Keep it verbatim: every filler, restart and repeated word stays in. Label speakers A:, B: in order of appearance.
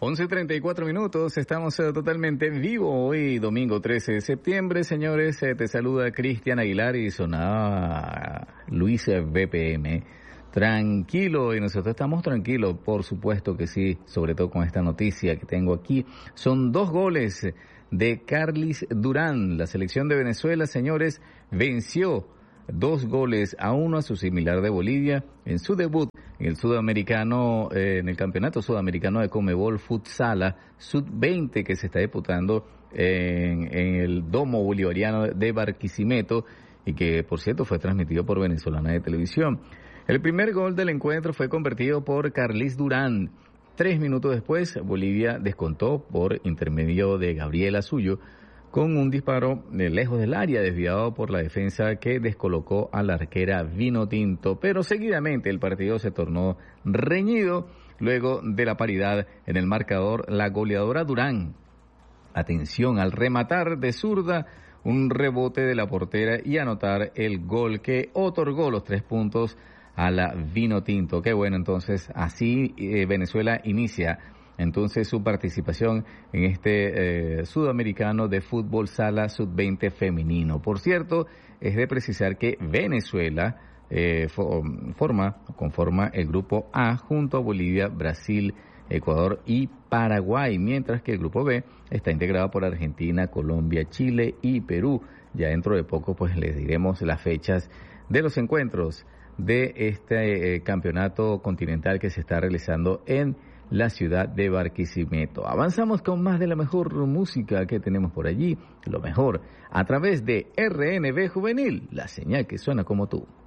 A: once y treinta y cuatro minutos, estamos eh, totalmente en vivo hoy, domingo trece de septiembre. Señores, eh, te saluda Cristian Aguilar y sonaba Luis B P M. Tranquilo, y nosotros estamos tranquilos, por supuesto que sí, sobre todo con esta noticia que tengo aquí. Son dos goles de Carlis Durán. La selección de Venezuela, señores, venció dos goles a uno a su similar de Bolivia en su debut en el sudamericano, eh, en el campeonato sudamericano de Conmebol Futsala sub veinte que se está disputando en, en el Domo Bolivariano de Barquisimeto y que, por cierto, fue transmitido por Venezolana de Televisión. El primer gol del encuentro fue convertido por Carlis Durán. Tres minutos después, Bolivia descontó por intermedio de Gabriel Azullo con un disparo de lejos del área desviado por la defensa que descolocó a la arquera Vinotinto. Pero seguidamente el partido se tornó reñido luego de la paridad en el marcador. La goleadora Durán, atención, al rematar de zurda, un rebote de la portera y anotar el gol que otorgó los tres puntos a la Vinotinto. Qué bueno, entonces así eh, Venezuela inicia entonces su participación en este eh, sudamericano de fútbol sala sub veinte femenino. Por cierto, es de precisar que Venezuela eh, forma, conforma el grupo A junto a Bolivia, Brasil, Ecuador y Paraguay, mientras que el grupo B está integrado por Argentina, Colombia, Chile y Perú. Ya dentro de poco pues les diremos las fechas de los encuentros de este eh, campeonato continental que se está realizando en la ciudad de Barquisimeto. Avanzamos con más de la mejor música que tenemos por allí, lo mejor, a través de R N B Juvenil, la señal que suena como tú.